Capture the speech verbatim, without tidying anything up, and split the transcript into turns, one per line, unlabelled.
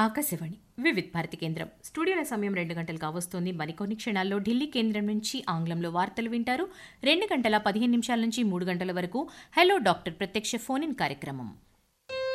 ఆకాశవాణి వివిధ భారతి కేంద్రం స్టూడియోల సమయం రెండు గంటలు కావస్తోంది. మరికొన్ని క్షణాల్లో ఢిల్లీ కేంద్రం నుంచి ఆంగ్లంలో వార్తలు వింటారు. రెండు గంటల పదిహేను నిమిషాల నుంచి మూడు గంటల వరకు హలో డాక్టర్ ప్రత్యక్ష ఫోన్ ఇన్ కార్యక్రమం.